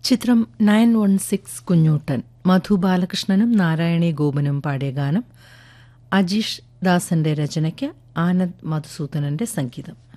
ചിത്രം 916 കുഞ്ഞൂട്ടൻ. മധു ബാലകൃഷ്ണനും നാരായണി ഗോപനും പാടിയ ഗാനം. അജീഷ് ദാസന്റെ രചനയ്ക്ക് ആനന്ദ് മധുസൂദനന്റെ സംഗീതം.